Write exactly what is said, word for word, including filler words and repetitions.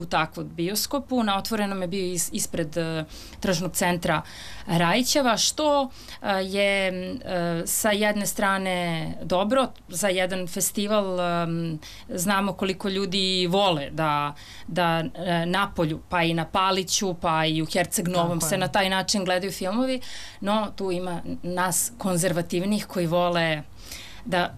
u takvom bioskopu. Na otvorenom je bio is, ispred uh, tržnog centra Rajićeva, što uh, je uh, sa jedne strane dobro. Za jedan festival um, znamo koliko ljudi vole da, da uh, na Polju, pa i na Paliću, pa i u Herceg Novom se na taj način gledaju filmovi, no tu ima nas konzervativnih koji vole da